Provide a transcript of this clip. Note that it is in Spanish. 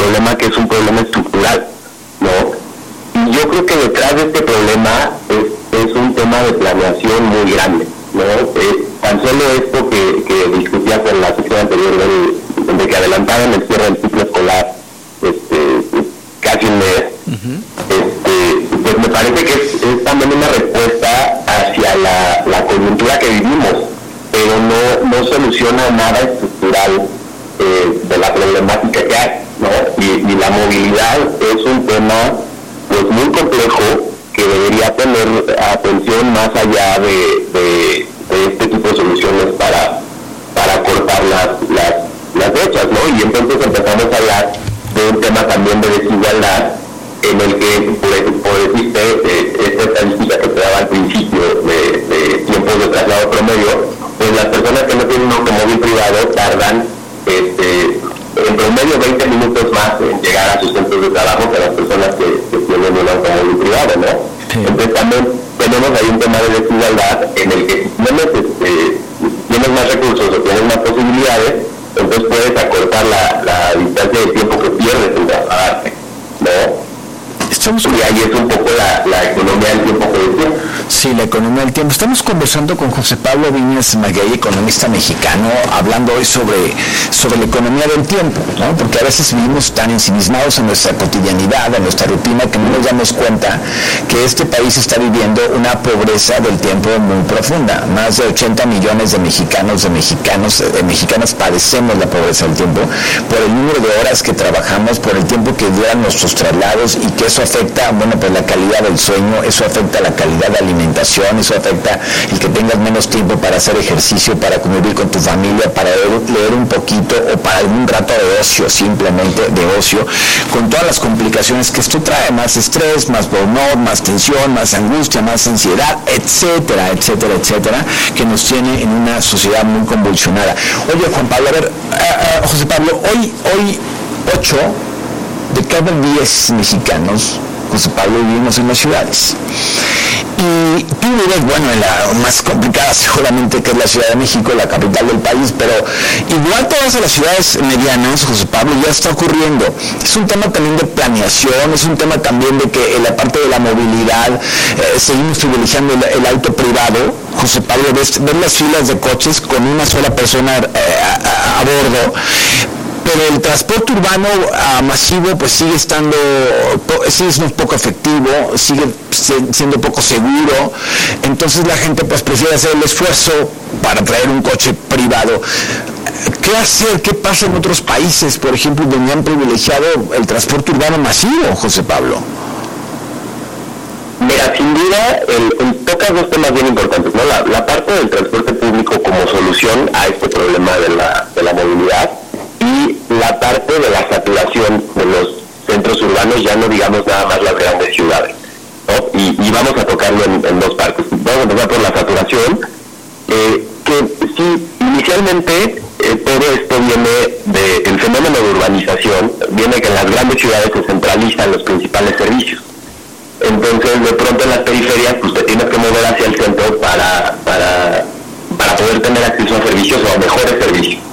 problema que es un problema estructural, ¿no? Y yo creo que detrás de este problema es un tema de planeación muy grande, ¿no? Tan solo esto que discutía con la sección anterior de que adelantaron el cierre del ciclo escolar casi un mes, pues me parece que es también una respuesta hacia la coyuntura que vivimos, pero no soluciona nada estructural de la problemática que hay, ¿no? Y la movilidad es un tema pues muy complejo que debería tener atención más allá de este tipo de soluciones para cortar las brechas, ¿no? Y entonces empezamos a hablar de un tema también de desigualdad en el que, por decirte, esta estadística que te daba al principio de tiempos de traslado promedio, pues las personas que no tienen un automóvil privado tardan en promedio 20 minutos más en llegar a sus centros de trabajo que las personas que tienen un automóvil privado, ¿no? Sí. Entonces también tenemos ahí un tema de desigualdad en el que si tienes más recursos o tienes más posibilidades, entonces puedes acortar la distancia de tiempo que pierdes en trasladarte, ¿no? Y ahí es un poco la economía del tiempo que decía. Sí, la economía del tiempo. Estamos conversando con José Pablo Viñas Maguey, economista mexicano, hablando hoy sobre la economía del tiempo, ¿no? Porque a veces vivimos tan ensimismados en nuestra cotidianidad, en nuestra rutina, que no nos damos cuenta que este país está viviendo una pobreza del tiempo muy profunda. Más de 80 millones de mexicanas padecemos la pobreza del tiempo por el número de horas que trabajamos, por el tiempo que duran nuestros traslados, y que eso afecta, pues la calidad del sueño, eso afecta la calidad de alimentación, eso afecta el que tengas menos tiempo para hacer ejercicio, para convivir con tu familia, para leer un poquito o para algún rato de ocio, simplemente de ocio, con todas las complicaciones que esto trae, más estrés, más burnout, más tensión, más angustia, más ansiedad, etcétera, etcétera, etcétera, que nos tiene en una sociedad muy convulsionada. Oye, Juan Pablo, José Pablo, hoy 8 de cada 10 mexicanos, José Pablo, vivimos en las ciudades. Y tú vives, en la más complicada seguramente, que es la Ciudad de México, la capital del país, pero igual todas las ciudades medianas, José Pablo, ya está ocurriendo. Es un tema también de planeación, es un tema también de que en la parte de la movilidad seguimos privilegiando el auto privado. José Pablo, ves las filas de coches con una sola persona a bordo. Pero el transporte urbano masivo pues sigue siendo poco efectivo, sigue siendo poco seguro, entonces la gente pues prefiere hacer el esfuerzo para traer un coche privado. ¿Qué hacer? ¿Qué pasa en otros países, por ejemplo, donde han privilegiado el transporte urbano masivo, José Pablo? Mira, sin duda, tocas dos temas bien importantes, ¿no? La parte del transporte público como solución a este problema de la movilidad, y la parte de la saturación de los centros urbanos, ya no digamos nada más las grandes ciudades, ¿no? Y vamos a tocarlo en dos partes. Vamos a empezar por la saturación, que sí, inicialmente todo esto viene del fenómeno de urbanización, viene que en las grandes ciudades se centralizan los principales servicios. Entonces, de pronto en las periferias, pues te tienes que mover hacia el centro para poder tener acceso a servicios o a mejores servicios.